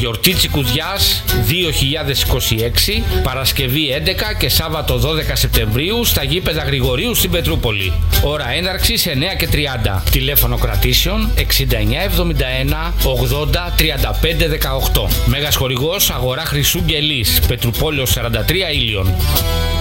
Γιορτή Τσικουδιάς 2026, Παρασκευή 11 και Σάββατο 12 Σεπτεμβρίου στα γήπεδα Γρηγορίου στην Πετρούπολη. Ώρα έναρξης 9:30. Τηλέφωνο κρατήσεων 6971 80 35 18. Μέγας χορηγός Αγορά Χρυσού Γκελής, Πετρουπόλεως 43 Ήλιον.